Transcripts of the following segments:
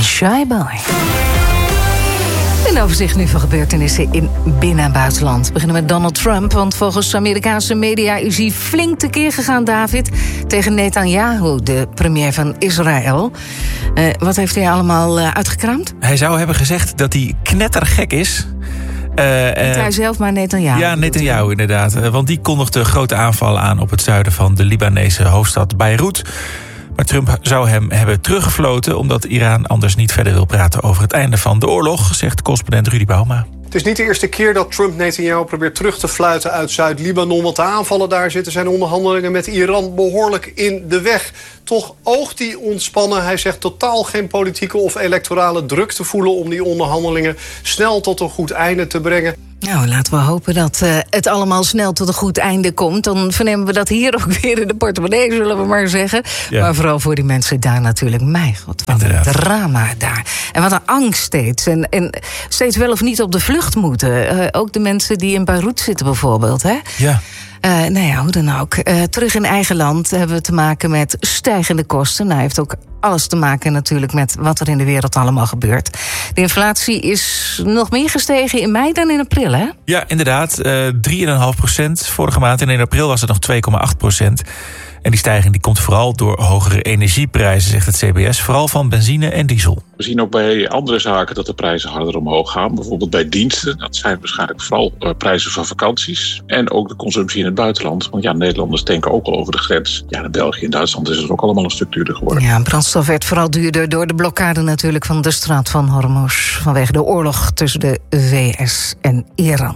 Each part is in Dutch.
Shy Boy. Een overzicht nu van gebeurtenissen in binnen- en buitenland. We beginnen met Donald Trump, want volgens Amerikaanse media is hij flink tekeer gegaan, David, tegen Netanyahu, de premier van Israël. Wat heeft hij allemaal uitgekraamd? Hij zou hebben gezegd dat hij knettergek is. Niet hij zelf, maar Netanyahu. Ja, Netanyahu inderdaad. Want die kondigde grote aanvallen aan op het zuiden van de Libanese hoofdstad Beirut. Maar Trump zou hem hebben teruggefloten omdat Iran anders niet verder wil praten over het einde van de oorlog, zegt correspondent Rudy Bauma. Het is niet de eerste keer dat Trump Netanyahu probeert terug te fluiten uit Zuid-Libanon. Want de aanvallen daar zitten zijn onderhandelingen met Iran behoorlijk in de weg. Toch oogt hij ontspannen. Hij zegt totaal geen politieke of electorale druk te voelen om die onderhandelingen snel tot een goed einde te brengen. Nou, laten we hopen dat het allemaal snel tot een goed einde komt. Dan vernemen we dat hier ook weer in de portemonnee, zullen we maar zeggen. Ja. Maar vooral voor die mensen daar natuurlijk. Mijn god, wat een drama daar. En wat een angst steeds. En steeds wel of niet op de vlucht moeten. Ook de mensen die in Beirut zitten bijvoorbeeld, hè? Ja. Nou ja, hoe dan ook. Terug in eigen land hebben we te maken met stijgende kosten. Nou, heeft ook alles te maken natuurlijk met wat er in de wereld allemaal gebeurt. De inflatie is nog meer gestegen in mei dan in april, hè? Ja, inderdaad. 3,5% vorige maand. En in april was het nog 2,8%. En die stijging die komt vooral door hogere energieprijzen, zegt het CBS. Vooral van benzine en diesel. We zien ook bij andere zaken dat de prijzen harder omhoog gaan. Bijvoorbeeld bij diensten. Dat zijn waarschijnlijk vooral prijzen van vakanties. En ook de consumptie in het buitenland. Want ja, Nederlanders denken ook al over de grens. Ja, in België en Duitsland is het ook allemaal een stuk duurder geworden. Ja, brandstof werd vooral duurder door de blokkade natuurlijk van de straat van Hormuz. Vanwege de oorlog tussen de VS en Iran.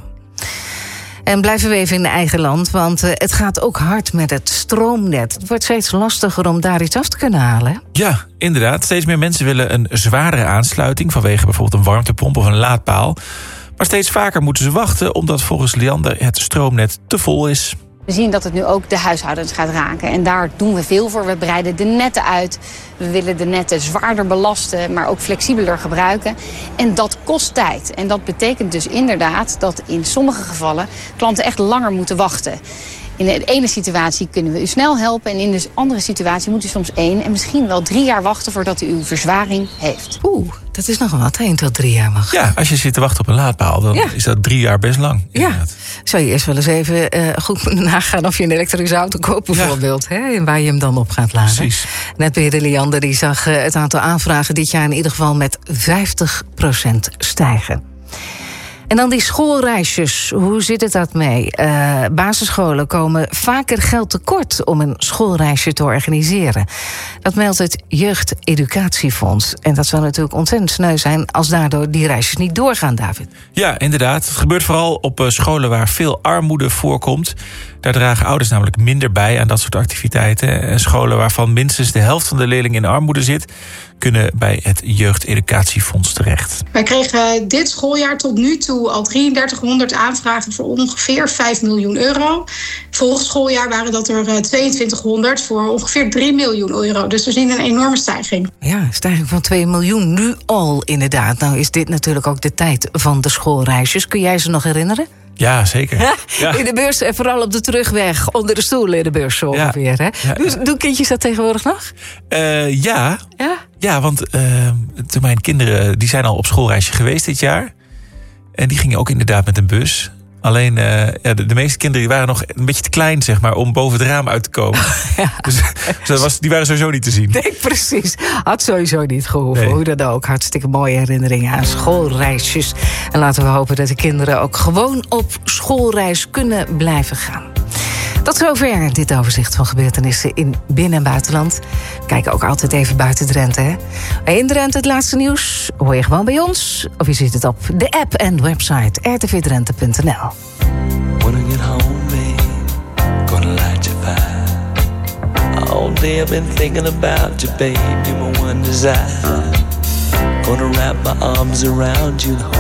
En blijven we even in eigen land, want het gaat ook hard met het stroomnet. Het wordt steeds lastiger om daar iets af te kunnen halen. Ja, inderdaad. Steeds meer mensen willen een zwaardere aansluiting vanwege bijvoorbeeld een warmtepomp of een laadpaal. Maar steeds vaker moeten ze wachten omdat volgens Liander het stroomnet te vol is. We zien dat het nu ook de huishoudens gaat raken. En daar doen we veel voor. We breiden de netten uit. We willen de netten zwaarder belasten, maar ook flexibeler gebruiken. En dat kost tijd. En dat betekent dus inderdaad dat in sommige gevallen klanten echt langer moeten wachten. In de ene situatie kunnen we u snel helpen en in de andere situatie moet u soms 1 en misschien wel 3 jaar wachten voordat u uw verzwaring heeft. Dat is nogal wat, 1 tot 3 jaar wachten. Ja, als je zit te wachten op een laadpaal, dan is dat 3 jaar best lang. Inderdaad. Ja, zou je eerst wel eens even goed moeten nagaan of je een elektrische auto koopt bijvoorbeeld. Hè, en waar je hem dan op gaat laden. Precies. Netbeheerder Liander die zag het aantal aanvragen dit jaar in ieder geval met 50% stijgen. En dan die schoolreisjes, hoe zit het dat mee? Basisscholen komen vaker geld tekort om een schoolreisje te organiseren. Dat meldt het Jeugdeducatiefonds. En dat zou natuurlijk ontzettend sneu zijn als daardoor die reisjes niet doorgaan, David. Ja, inderdaad. Het gebeurt vooral op scholen waar veel armoede voorkomt. Daar dragen ouders namelijk minder bij aan dat soort activiteiten. En scholen waarvan minstens de helft van de leerlingen in armoede zit, kunnen bij het Jeugdeducatiefonds terecht. Wij kregen dit schooljaar tot nu toe al 3300 aanvragen voor ongeveer 5 miljoen euro. Vorig schooljaar waren dat er 2200 voor ongeveer 3 miljoen euro. Dus we zien een enorme stijging. Ja, een stijging van 2 miljoen nu al inderdaad. Nou is dit natuurlijk ook de tijd van de schoolreisjes. Kun jij ze nog herinneren? Ja, zeker. Ja. In de bus en vooral op de terugweg. Onder de stoelen in de bus zo ongeveer. Hè? Ja. Doen kindjes dat tegenwoordig nog? Ja. Ja, want toen mijn kinderen, die zijn al op schoolreisje geweest dit jaar. En die gingen ook inderdaad met een bus. Alleen de meeste kinderen die waren nog een beetje te klein, zeg maar, om boven het raam uit te komen. Ja. Dus die waren sowieso niet te zien. Nee, precies. Had sowieso niet gehoeven. Nee. Hoe dan ook. Hartstikke mooie herinneringen aan schoolreisjes. En laten we hopen dat de kinderen ook gewoon op schoolreis kunnen blijven gaan. Tot zover dit overzicht van gebeurtenissen in binnen- en buitenland. Kijk ook altijd even buiten Drenthe. Hè? In Drenthe het laatste nieuws hoor je gewoon bij ons. Of je ziet het op de app en website rtvdrenthe.nl. When I get home, babe, gonna light your fire. All day I've been thinking about you, babe, you're my one desire. Gonna wrap my arms around you and hold